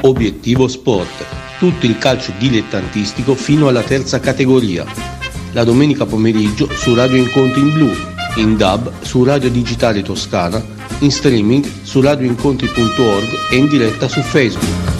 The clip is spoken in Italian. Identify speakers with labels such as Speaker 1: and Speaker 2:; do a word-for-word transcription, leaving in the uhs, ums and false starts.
Speaker 1: Obiettivo Sport, tutto il calcio dilettantistico fino alla terza categoria. La domenica pomeriggio su Radio Incontri in Blu, in D A B su Radio Digitale Toscana, in streaming su radioincontri punto org e in diretta su Facebook.